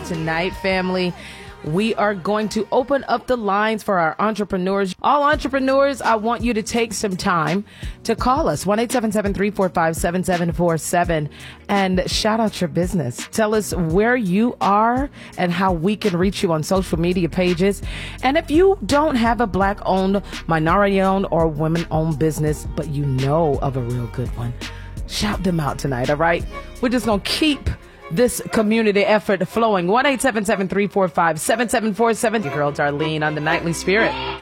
tonight, family. We are going to open up the lines for our entrepreneurs. All entrepreneurs, I want you to take some time to call us, 1-877-345-7747, and shout out your business. Tell us where you are and how we can reach you on social media pages. And if you don't have a Black-owned, minority-owned, or women-owned business, but you know of a real good one, shout them out tonight, all right? We're just going to keep this community effort flowing. 1-877-345-7747. Your girl Darlene on the Nightly Spirit.